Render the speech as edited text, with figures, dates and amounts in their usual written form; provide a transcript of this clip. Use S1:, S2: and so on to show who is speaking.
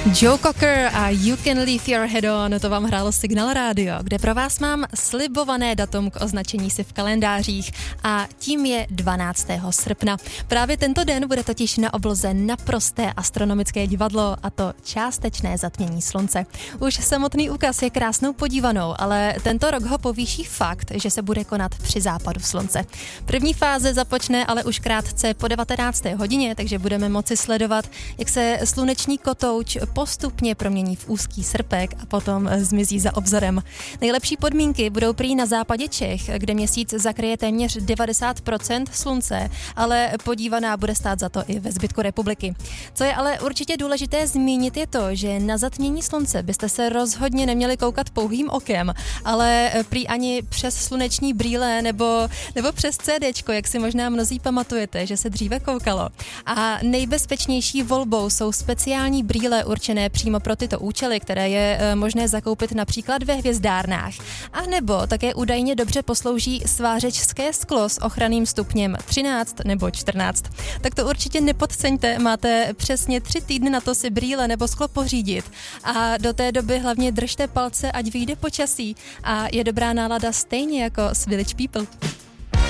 S1: Joe Cocker a You Can Leave Your Head On, to vám hrálo Signál Radio, kde pro vás mám slibované datum k označení si v kalendářích a tím je 12. srpna. Právě tento den bude totiž na obloze naprosté astronomické divadlo, a to částečné zatmění slunce. Už samotný úkaz je krásnou podívanou, ale tento rok ho povýší fakt, že se bude konat při západu slunce. První fáze započne ale už krátce po 19. hodině, takže budeme moci sledovat, jak se sluneční kotouč postupně promění v úzký srpek a potom zmizí za obzorem. Nejlepší podmínky budou prý na západě Čech, kde měsíc zakryje téměř 90% slunce, ale podívaná bude stát za to i ve zbytku republiky. Co je ale určitě důležité zmínit je to, že na zatmění slunce byste se rozhodně neměli koukat pouhým okem, ale prý ani přes sluneční brýle nebo přes CDčko, jak si možná mnozí pamatujete, že se dříve koukalo. A nejbezpečnější volbou jsou speciální brýle určené přímo pro tyto účely, které je možné zakoupit například ve hvězdárnách. A nebo také údajně dobře poslouží svářečské sklo s ochranným stupněm 13 nebo 14. Tak to určitě nepodceňte, máte přesně 3 týdny na to si brýle nebo sklo pořídit. A do té doby hlavně držte palce, ať vyjde počasí a je dobrá nálada stejně jako s Village People.